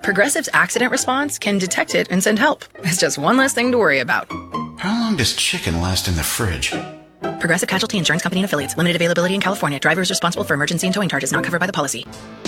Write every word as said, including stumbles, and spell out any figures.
Progressive's accident response can detect it and send help. It's just one less thing to worry about. How long does chicken last in the fridge? Progressive Casualty Insurance Company and Affiliates. Limited availability in California. Drivers responsible for emergency and towing charges not covered by the policy.